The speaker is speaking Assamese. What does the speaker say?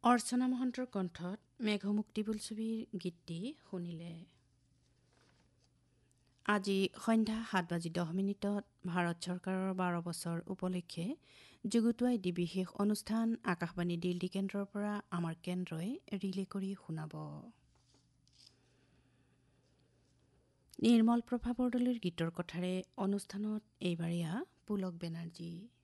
অৰ্চনা মহন্তৰ কণ্ঠত মেঘমুক্তি বোলছবিৰ গীতটি শুনিলে। আজি সন্ধ্যা 7:10 ভাৰত চৰকাৰৰ 12 বছৰ উপলক্ষে যুগুতোৱা এটি বিশেষ অনুষ্ঠান আকাশবাণী দিল্লী কেন্দ্ৰৰ পৰা আমাৰ কেন্দ্ৰই ৰিলে কৰি শুনাব। নিৰ্মল প্ৰভা বৰদলৈৰ গীতৰ কথাৰে অনুষ্ঠানত এইবাৰ পুলক বেনাৰ্জী।